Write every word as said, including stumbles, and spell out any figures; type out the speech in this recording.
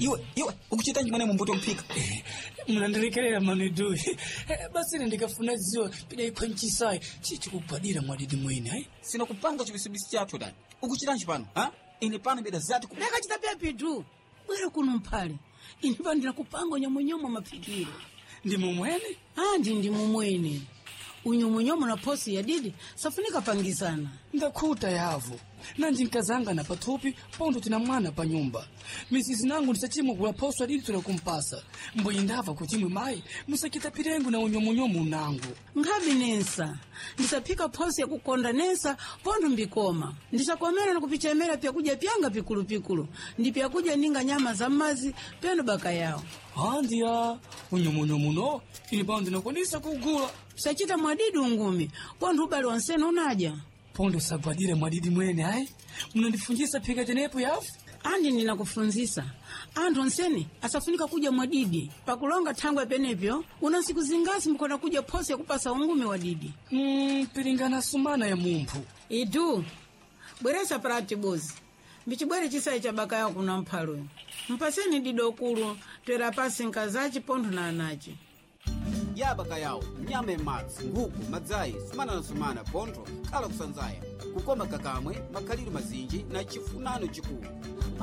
iwe iwe ukuchita chimene mumbuto mpika mnandirekerera manidu basi ndikafuna ziwa pida iphanchisai chichi kubadira mwadidi mwene hai sina kupanga chibisibisi chathu dani ukuchita chipano ha ine pano beda zati ku naka chita pepi tu bwera kuno mphale ine pandira kupanga nyamonyomo mapikiro ndi mumwene ah ndi ndi mumwene unyomonyomo na posi ya didi safunika pangizana ndakhuta yavu nanji nkazanga na pathupi pondo tina mwana pa nyumba misisi nangu ndisachimwa kula poso adidi tula kumpasa mboyi ndava kuchimwe mai musakita pirengu na unyomonyomo nangu ngabi nensa ndisapika posi ya kukonda nensa pondo mbikoma ndisakomera na kupichemera pia kuja pianga pikulu pikulu ndi pia kuja ninga nyama za mazi pendo baka yao handia unyomonyomo no ini pando nakondisa kugula sachita mwadidi ungumi pondo ubali wansena unaja pondo sabadire mwadidi mwene hai mnandifunjisa pika tenepo yafu andi ninakufunzisa andu nseni asafunika kuja mwadidi pakulonga thangwe penepyo una siku zingasi mkona kuja posi ya kupasa ungumi wadidi mm, pilingana sumana ya mumphu idu bweresa prati bozi mbichibwere chisayi cha baka yao kuna mphalo mpaseni didokulu twera pasi nkazachi pondo na anachi ya baka yao nyama ematsi nguku madzayi sumana na sumana pontho khala kusanzaya kukoma kakamwe makhaliro mazinji na chifunano chikulu